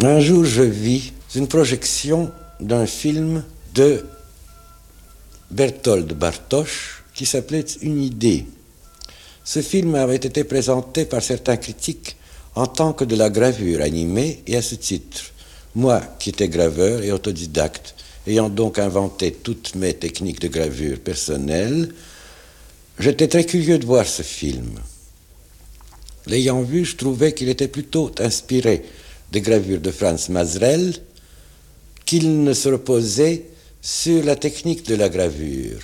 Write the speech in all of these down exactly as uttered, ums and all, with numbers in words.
Un jour, je vis une projection d'un film de Bertold Bartosz qui s'appelait Une idée. Ce film avait été présenté par certains critiques en tant que de la gravure animée et à ce titre. Moi, qui étais graveur et autodidacte, ayant donc inventé toutes mes techniques de gravure personnelles, j'étais très curieux de voir ce film. L'ayant vu, je trouvais qu'il était plutôt inspiré des gravures de Franz Masereel qu'il ne se reposait sur la technique de la gravure.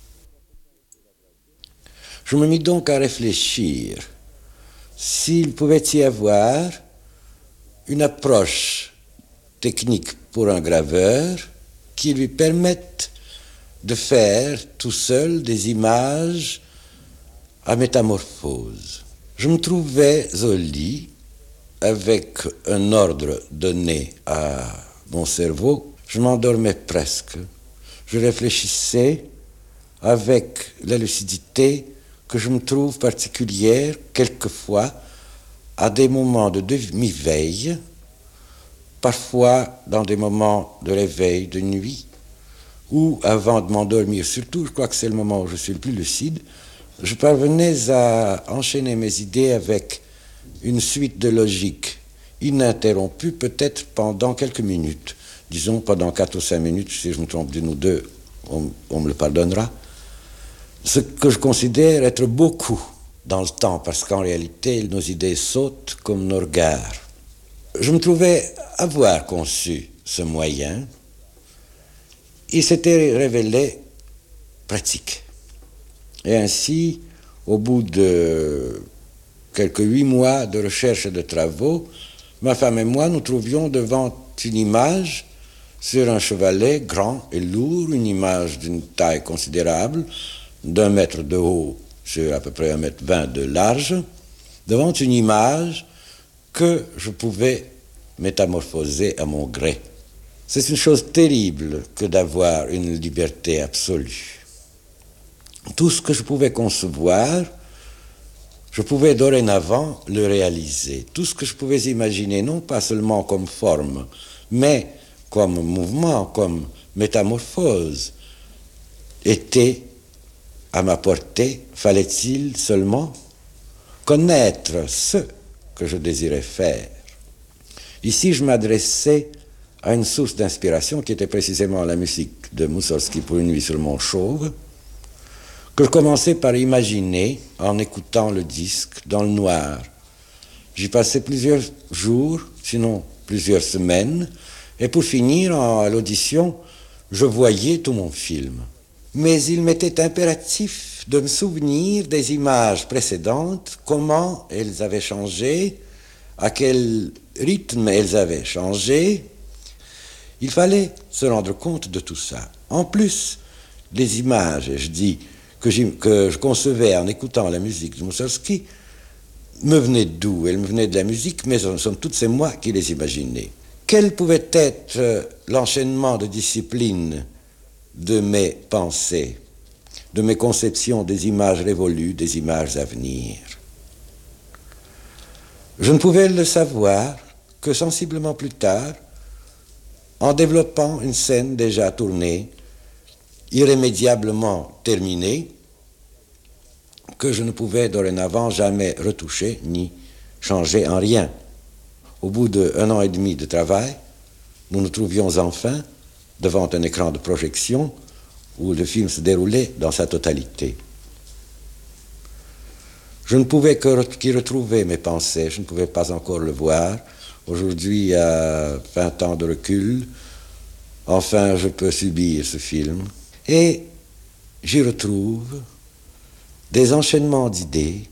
Je me mis donc à réfléchir s'il pouvait y avoir une approche technique pour un graveur qui lui permette de faire tout seul des images à métamorphose. Je me trouvais au lit avec un ordre donné à mon cerveau. Je m'endormais presque. Je réfléchissais avec la lucidité que je me trouve particulière quelquefois à des moments de demi-veille, parfois dans des moments de réveil de nuit, ou avant de m'endormir, surtout, je crois que c'est le moment où je suis le plus lucide, je parvenais à enchaîner mes idées avec une suite de logique ininterrompue, peut-être pendant quelques minutes, disons pendant quatre ou cinq minutes, si je me trompe d'une ou deux, on, on me le pardonnera, ce que je considère être beaucoup dans le temps, parce qu'en réalité, nos idées sautent comme nos regards. Je me trouvais avoir conçu ce moyen. Il s'était révélé pratique. Et ainsi, au bout de quelques huit mois de recherche et de travaux, ma femme et moi nous trouvions devant une image sur un chevalet grand et lourd, une image d'une taille considérable, d'un mètre de haut sur à peu près un mètre vingt de large, devant une image que je pouvais métamorphoser à mon gré. C'est une chose terrible que d'avoir une liberté absolue. Tout ce que je pouvais concevoir, je pouvais dorénavant le réaliser. Tout ce que je pouvais imaginer, non pas seulement comme forme, mais comme mouvement, comme métamorphose, était à ma portée. Fallait-il seulement connaître ce que je désirais faire. Ici, je m'adressais à une source d'inspiration qui était précisément la musique de Moussorgsky pour une nuit sur le mont Chauve, que je commençais par imaginer en écoutant le disque dans le noir. J'y passais plusieurs jours, sinon plusieurs semaines, et pour finir, à l'audition, je voyais tout mon film. Mais il m'était impératif de me souvenir des images précédentes, comment elles avaient changé, à quel rythme elles avaient changé. Il fallait se rendre compte de tout ça. En plus, les images, je dis, que, que je concevais en écoutant la musique de Moussorgsky, me venaient d'où? Elles me venaient de la musique, mais ce sont toutes ces moi qui les imaginais. Quel pouvait être l'enchaînement de disciplines de mes pensées, de mes conceptions des images révolues, des images à venir? Je ne pouvais le savoir que sensiblement plus tard, en développant une scène déjà tournée, irrémédiablement terminée, que je ne pouvais dorénavant jamais retoucher ni changer en rien. Au bout d'un an et demi de travail, nous nous trouvions enfin devant un écran de projection où le film se déroulait dans sa totalité. Je ne pouvais que qu'y retrouver mes pensées, je ne pouvais pas encore le voir. Aujourd'hui, à vingt ans de recul, enfin je peux subir ce film. Et j'y retrouve des enchaînements d'idées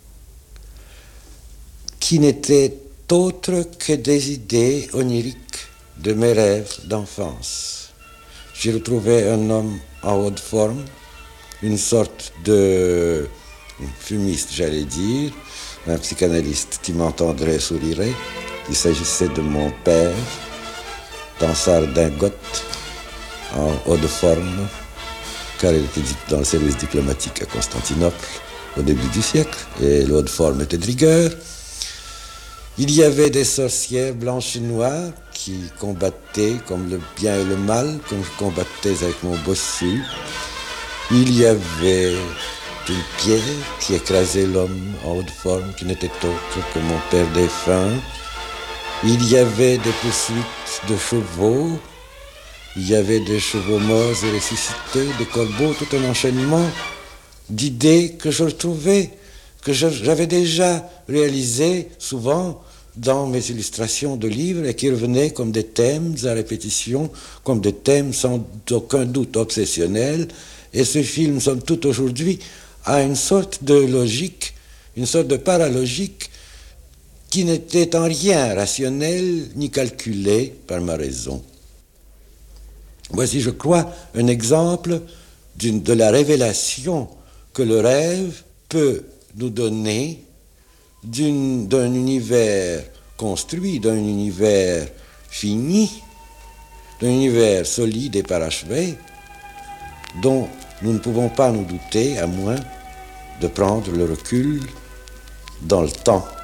qui n'étaient autres que des idées oniriques de mes rêves d'enfance. J'y retrouvais un homme en haute forme, une sorte de fumiste, j'allais dire, un psychanalyste qui m'entendrait sourirait. Il s'agissait de mon père, dans sa redingote, en haute forme, car il était dans le service diplomatique à Constantinople au début du siècle, et l'haute forme était de rigueur. Il y avait des sorcières blanches et noires qui combattaient comme le bien et le mal, comme je combattais avec mon bossu. Il y avait une pierre qui écrasait l'homme en haute forme, qui n'était autre que mon père défunt. Il y avait des poursuites de chevaux, il y avait des chevaux morts et ressuscités, des corbeaux, tout un enchaînement d'idées que je retrouvais, que j'avais déjà réalisées souvent dans mes illustrations de livres et qui revenaient comme des thèmes à répétition, comme des thèmes sans aucun doute obsessionnels. Et ce film, somme toute aujourd'hui, a une sorte de logique, une sorte de paralogique qui n'était en rien rationnel ni calculé par ma raison. Voici, je crois, un exemple d'une, de la révélation que le rêve peut nous donner d'une, d'un univers construit, d'un univers fini, d'un univers solide et parachevé, dont nous ne pouvons pas nous douter à moins de prendre le recul dans le temps.